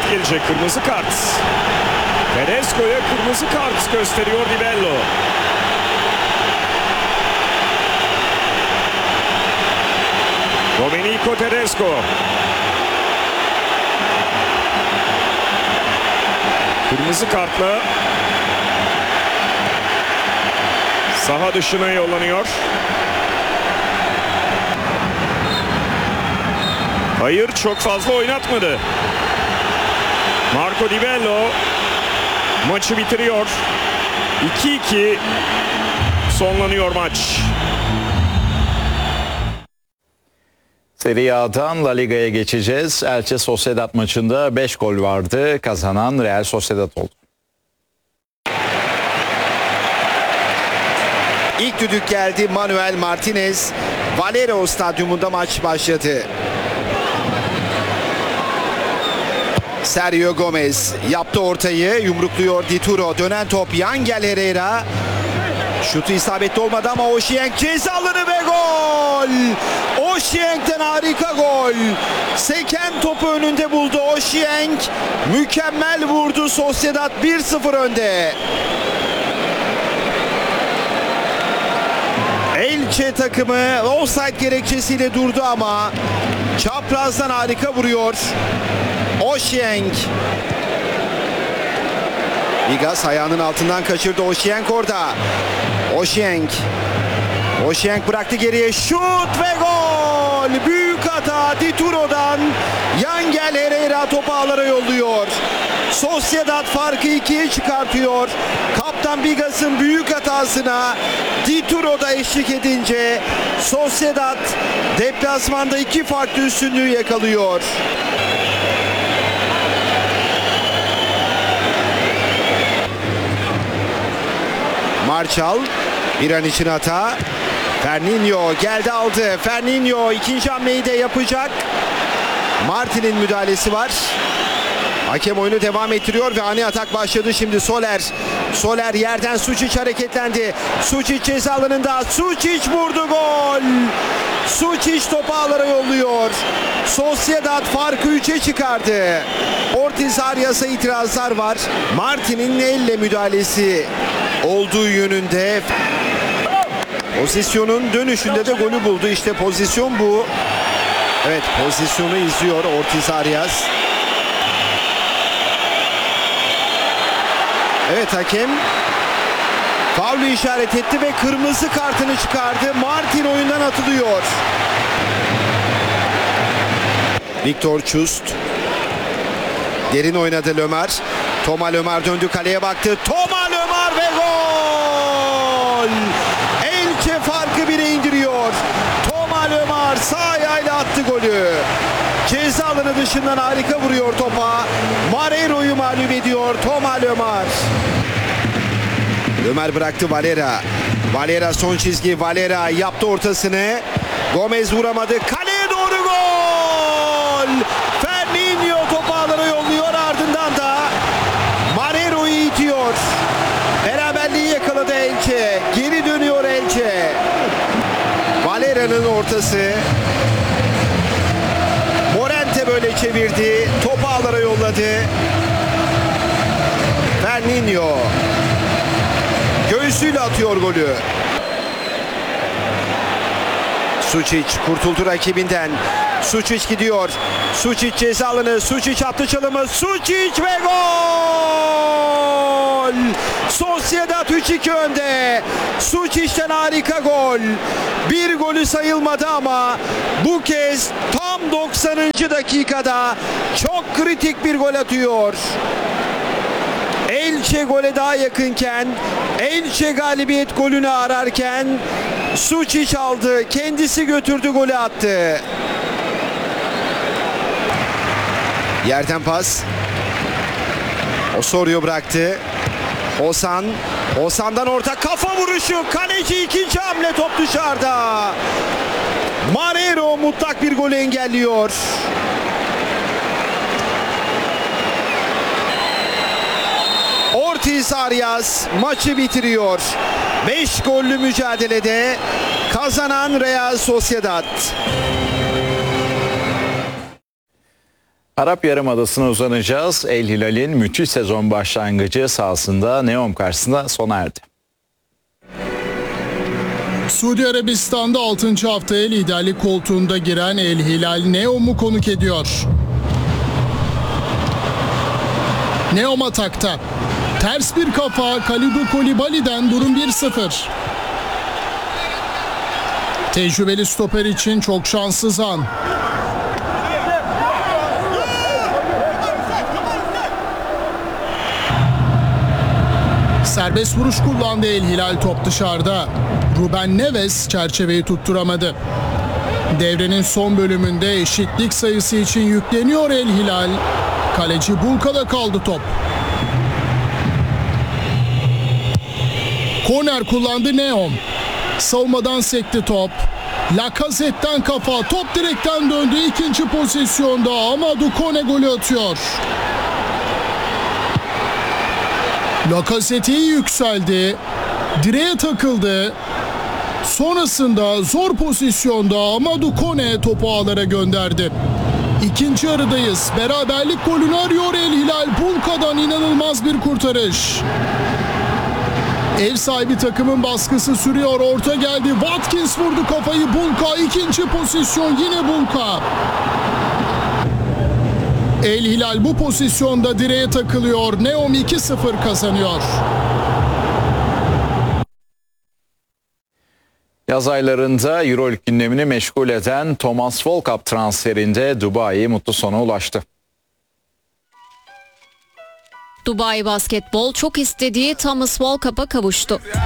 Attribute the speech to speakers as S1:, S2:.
S1: gelecek, kırmızı kart. Tedesco'ya kırmızı kart gösteriyor Di Bello. Domenico Tedesco. Kırmızı kartla saha dışına yollanıyor. Hayır, çok fazla oynatmadı. Marco Di Bello maçı bitiriyor. 2-2 sonlanıyor maç.
S2: Serie A'dan La Liga'ya geçeceğiz. Elche Sociedad maçında 5 gol vardı. Kazanan Real Sociedad oldu.
S3: İlk düdük geldi. Manuel Martinez. Valero Stadyumunda maç başladı. Sergio Gomez yaptı ortayı. Yumrukluyor Dituro. Dönen top Yangel Herrera. Şutu isabetli olmadı ama Oshieng ceza alanı ve gol! Oshieng'den harika gol. Seken topu önünde buldu Oshieng. Mükemmel vurdu. Sociedad 1-0 önde. Elche takımı offside gerekçesiyle durdu ama çaprazdan harika vuruyor. Oshieng. Vigas ayağının altından kaçırdı. Oshieng orada. Oshieng bıraktı geriye. Şut ve gol. Büyük hata Dituro'dan. Yangel Herrera topu ağlara yolluyor. Sociedad farkı 2'ye çıkartıyor. Kaptan Vigas'ın büyük hatasına Dituro da eşlik edince Sociedad deplasmanda 2 farklı üstünlüğü yakalıyor. Marçal bir an için hata. Fernandinho geldi aldı. Fernandinho ikinci hamleyi de yapacak. Martin'in müdahalesi var. Hakem oyunu devam ettiriyor ve ani atak başladı şimdi. Soler yerden Sučić hareketlendi. Sučić ceza alanında. Sučić vurdu, gol. Sučić topu ağlara yolluyor. Sociedad farkı 3'e çıkardı. Ortiz Arias'a itirazlar var. Martin'in elle müdahalesi olduğu yönünde. Pozisyonun dönüşünde de golü buldu. İşte pozisyon bu. Evet, pozisyonu izliyor Ortiz Arias. Evet, hakem faulü işaret etti ve kırmızı kartını çıkardı. Martin oyundan atılıyor. Viktor Çust. Derin oynadı Lömer. Thomas Lömer döndü, kaleye baktı. Thomas Lömer ve gol! Elche farkı 1'e indiriyor. Thomas Lömer sağ ayağıyla attı golü. Ceza alanı dışından harika vuruyor topa. Marrero'yu mağlup ediyor Thomas Lömer. Lömer bıraktı Valera. Valera son çizgi. Valera yaptı ortasını. Gomez vuramadı. Kaleye doğru gol! Fernandinho topu ağlara yolluyor, ardından da Marrero'yu itiyor. Beraberliği yakaladı Elche. Geri dönüyor Elche. Valera'nın ortası. Morente böyle çevirdi. Topu ağlara yolladı. Fernandinho göğsüyle atıyor golü. Sučić kurtuldu rakibinden. Sučić gidiyor. Sučić ceza alanı. Sučić attı çalımı. Sučić ve gol! Sociedad 3-2 önde. Sučić'ten harika gol. Bir golü sayılmadı ama bu kez tam 90. dakikada çok kritik bir gol atıyor. Elche gole daha yakınken, Elche galibiyet golünü ararken Sučić aldı, kendisi götürdü, golü attı. Yerden pas. Osorio bıraktı. Osan'dan orta kafa vuruşu. Kaleci ikinci hamle, top dışarıda. Marrero mutlak bir golü engelliyor. Ortiz Arias maçı bitiriyor. 5 gollü mücadelede kazanan Real Sociedad.
S2: Arap Yarımadası'na uzanacağız. El Hilal'in müthiş sezon başlangıcı sahasında Neom karşısında sona erdi.
S4: Suudi Arabistan'da 6. haftaya liderlik koltuğunda giren El Hilal Neom'u konuk ediyor. Neom atakta. Ters bir kafa Kalidou Koulibaly'den durum 1-0. Tecrübeli stoper için çok şanssız an. Serbest vuruş kullandı El Hilal, top dışarıda. Ruben Neves çerçeveyi tutturamadı. Devrenin son bölümünde eşitlik sayısı için yükleniyor El Hilal. Kaleci Bulka'da kaldı top. Korner kullandı Neom. Savunmadan sekti top. Lacazette'den kafa, top direkten döndü. İkinci pozisyonda Amadou Kone golü atıyor. Lacazette iyi yükseldi. Direğe takıldı. Sonrasında zor pozisyonda Amadou Kone topu ağlara gönderdi. İkinci yarıdayız. Beraberlik golünü arıyor El Hilal. Bulka'dan inanılmaz bir kurtarış. Ev sahibi takımın baskısı sürüyor. Orta geldi. Watkins vurdu kafayı. Bulka. İkinci pozisyon yine Bulka. El Hilal bu pozisyonda direğe takılıyor. Neom 2-0 kazanıyor.
S2: Yaz aylarında Euroleague gündemini meşgul eden Thomas Volkap transferinde Dubai mutlu sona ulaştı.
S5: Dubai Basketbol çok istediği Thomas Volkap'a kavuştu.